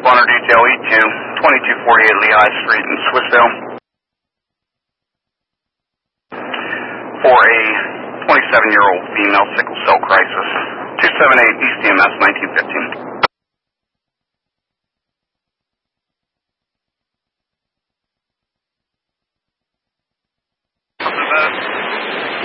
responder detail E2, 2248 Lehigh Street in Swissvale. For a 27-year-old female sickle cell crisis. 278 East EMS 1915.